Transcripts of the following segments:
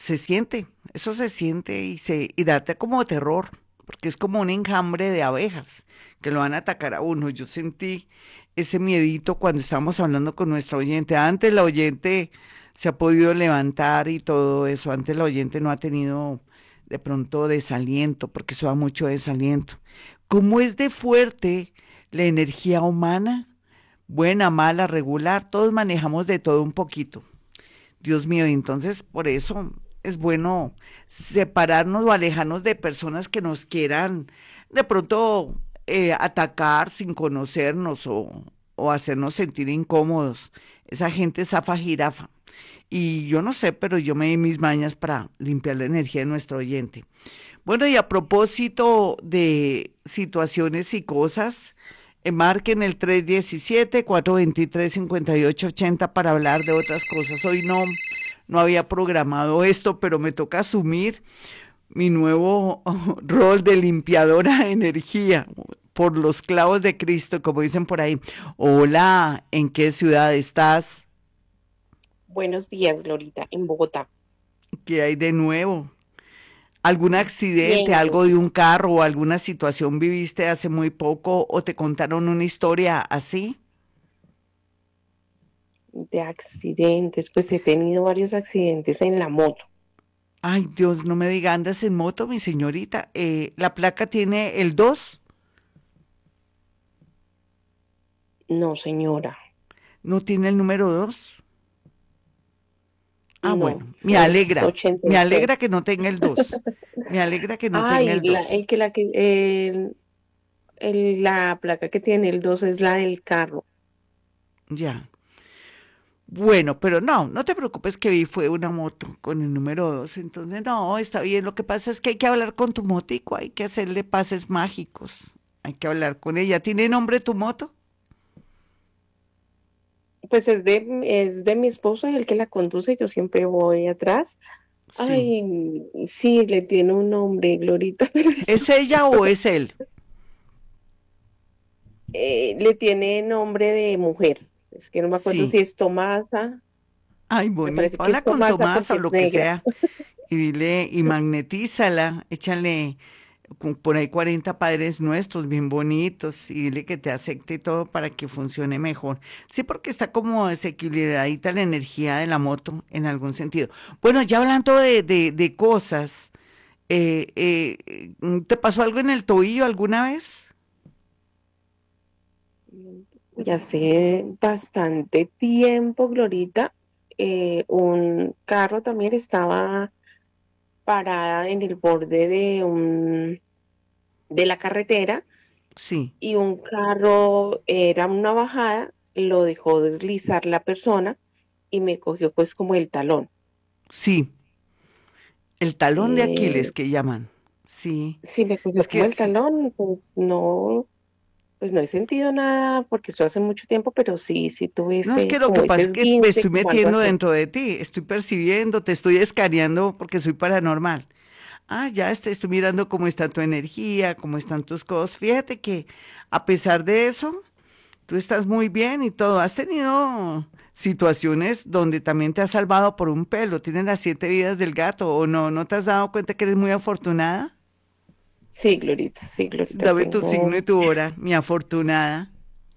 se siente, eso se siente y date como terror, porque es como un enjambre de abejas que lo van a atacar a uno. Yo sentí ese miedito cuando estábamos hablando con nuestra oyente. Antes la oyente se ha podido levantar y todo eso. Antes la oyente no ha tenido de pronto desaliento, porque eso da mucho desaliento. ¿Cómo es de fuerte la energía humana? Buena, mala, regular, todos manejamos de todo un poquito. Dios mío, y entonces por eso es bueno separarnos o alejarnos de personas que nos quieran de pronto atacar sin conocernos o hacernos sentir incómodos. Esa gente es zafa jirafa. Y yo no sé, pero yo me di mis mañas para limpiar la energía de nuestro oyente. Bueno, y a propósito de situaciones y cosas, marquen el 317-423-5880 para hablar de otras cosas. Hoy no había programado esto, pero me toca asumir mi nuevo rol de limpiadora de energía por los clavos de Cristo, como dicen por ahí. Hola, ¿en qué ciudad estás? Buenos días, Glorita, en Bogotá. ¿Qué hay de nuevo? ¿Algún accidente, Bien, algo de un Glorita. carro o alguna situación viviste hace muy poco o te contaron una historia así? De accidentes, pues he tenido varios accidentes en la moto. Ay, Dios, no me diga, andas en moto, mi señorita. ¿La placa tiene el 2? No, señora, ¿No tiene el número 2? Ah, no, bueno, es 83. me alegra que no tenga el 2. Me alegra que no tenga Ay, el 2. la placa que tiene el 2 es la del carro. Ya. Bueno, pero no te preocupes que vi fue una moto con el número 2. Entonces no, está bien. Lo que pasa es que hay que hablar con tu motico, hay que hacerle pases mágicos. Hay que hablar con ella. ¿Tiene nombre tu moto? Pues es de mi esposo, el que la conduce, yo siempre voy atrás. Sí. Ay, sí, le tiene un nombre, Glorita, pero ¿Es ella o es él? le tiene nombre de mujer. Es que no me acuerdo Sí. si es Tomasa. Ay, Me parece bonito. que es Habla con Tomasa Tomás porque o es lo que negra. sea y dile y magnetízala. Échale por ahí 40 padres nuestros bien bonitos y dile que te acepte y todo para que funcione mejor. Sí, porque está como desequilibradita la energía de la moto en algún sentido. Bueno, ya hablando de cosas, ¿te pasó algo en el tobillo alguna vez? Y hace bastante tiempo, Glorita, un carro también estaba parada en el borde de la carretera Sí, y un carro era una bajada, lo dejó deslizar la persona y me cogió pues como el talón. sí, el talón de Eh, Aquiles que llaman. Sí, sí, me cogió es como que el talón, pues no he sentido nada porque esto hace mucho tiempo, pero sí tuve no, es ese, que lo que como ese pasa es que me esguince, estoy como algo metiendo así. dentro de ti, estoy percibiendo, te estoy escaneando porque soy paranormal. Ah, ya estoy mirando cómo está tu energía, cómo están tus cosas. Fíjate que a pesar de eso, tú estás muy bien y todo. Has tenido situaciones donde también te has salvado por un pelo. Tienes las 7 vidas del gato o no. ¿No te has dado cuenta que eres muy afortunada? Sí, Glorita, Dame tu signo y tengo tu hora, mi afortunada.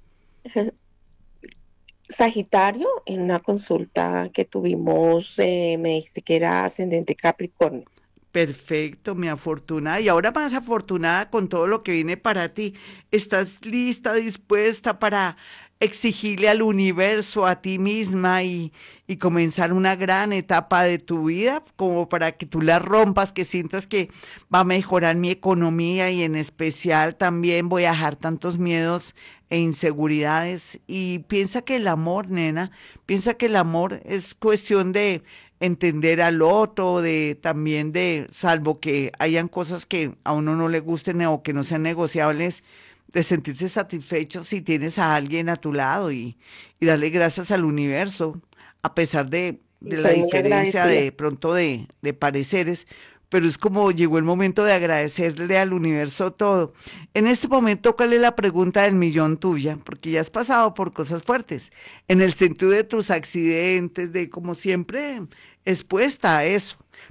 Sagitario en una consulta que tuvimos, me dijiste que era ascendente Capricornio. Perfecto, mi afortunada. Y ahora más afortunada con todo lo que viene para ti. ¿Estás lista, dispuesta para exigirle al universo, a ti misma y comenzar una gran etapa de tu vida, como para que tú la rompas, que sientas que va a mejorar mi economía y en especial también voy a dejar tantos miedos e inseguridades? Y piensa que el amor, nena, piensa que el amor es cuestión de entender al otro, de también de, salvo que hayan cosas que a uno no le gusten o que no sean negociables, de sentirse satisfecho si tienes a alguien a tu lado y darle gracias al universo, a pesar de Y la soy muy diferencia agradecida. de pronto de pareceres, pero es como llegó el momento de agradecerle al universo todo. En este momento, ¿cuál es la pregunta del millón tuya? Porque ya has pasado por cosas fuertes, en el sentido de tus accidentes, de como siempre expuesta a eso.